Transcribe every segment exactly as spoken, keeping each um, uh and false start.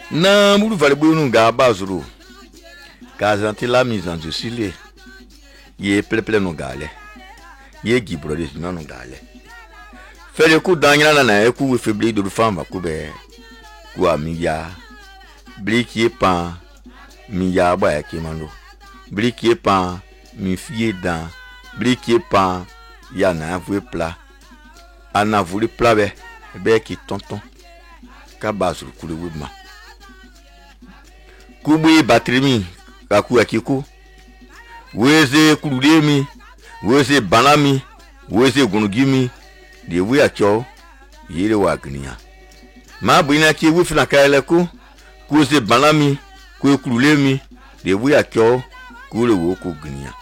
Na mulu vale bunu ga bazuru. Kazanti la mise en justice. Ye ple ple no gale. Ye gibro de no no gale. Fele ku danyana na na eku we febli do famba ku be. Ku amiya. Bliki pan mi ya ba ya kimando. Bliki pan mi fie dan. Bliki pan ya na vwe pla. Ana vwe pla be. Be ki tonton. Ka bazuru ku le wima. Kubi batrimi kaku akiku weze kuludemi weze banami weze gunugimi de we acho yire wagnia ma buina ki wi fina kaeleku kuze banami ku kululemi de we acho kule wo ku gnia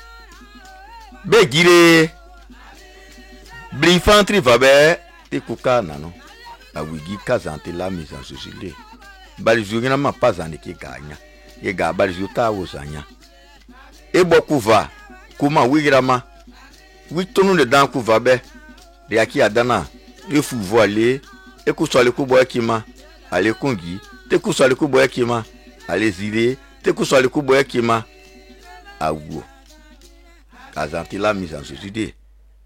be gire blifantri vabe te kuka nano awigi kazante la mise en société balizugina ma pazane ki ganya ye ga balizuta wozanya e bokuva kuma wigirama witonu de dan kuva be de aki adana e fu voile e ku sole ku boy kima ale kongi te ku sole ku boy kima ale zile te ku sole ku boy kima awu kazanti la mise en société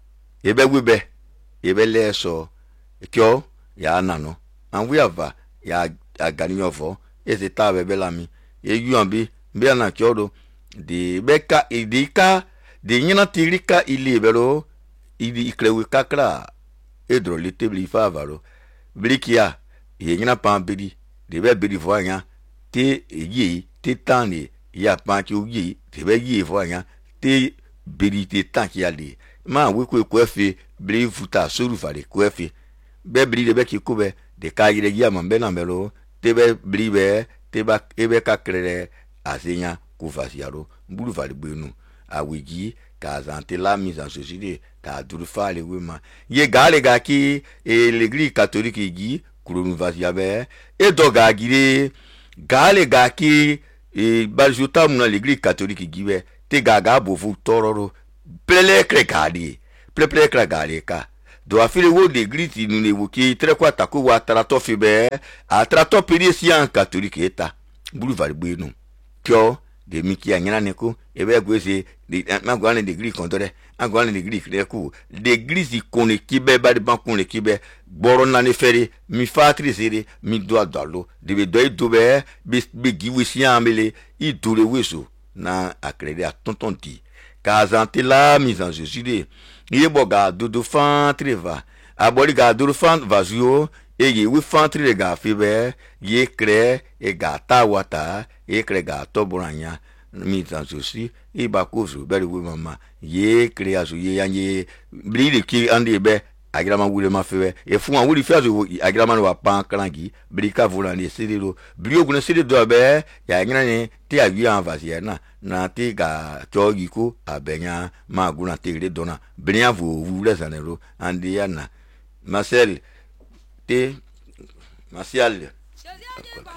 e be wibe e be leso kyo ya nano an wi ava ya aganyovo eze tabe belami e yuambi be na kyodo de beka idika de nyina tirika ile belo idi ikrewe kakra hydrolite blifa valo blikia ye nyina pambidi de be bidi voanya te yi te tani ya panki uyi te be yi voanya te bidi te tanki ali ma we ko ko efe bli futa suru vale ko efe be bidi de be ki kube de kayire ya mambe na melo tebe blibe teba ebe kakrere asenya kuvasiaro mbulu vale bwenu awigi kazante la mise en société ka durfa le wema ye gale gaki e l'église catholique gi kurunu vasiabe e doga gire gale gaki e bajuta muna l'église catholique gibe te gaga bovu tororo plele krekadi plele krekadi ka do afile wo de griti nous évoquer très quoi tako wa trato fibe a trato pédicien catholique eta boulevard bwenu kyo de miki anyana neko ebe gwese de magwane de gri kontore agwane de gri kreku de grisi kone kibe ba de bankon le kibe boro na ne fere mi fatri sere mi doa dalo de be doy dobe be giwisi amele i dure weso na akrede a tontonti kazante la mise en jésus ye boga dudu fan triva aboli ga dudu fan vazio e ye wi fan tri ga fibe ye kre e ga tawata e kre ga toburanya mi tansosi e ba kozu beri wi mama ye kre azu ye yanye blili ki andi be agrama wule ma fibe e fu an wuli fiazu agrama no pan krangi blika volani sedelo blio gune sededo be ya nyina ni ti awi an vazie na na ti ga chogi ko abenya ma guna tigre dona benya vo wule zanero andi yana Marcel te Martial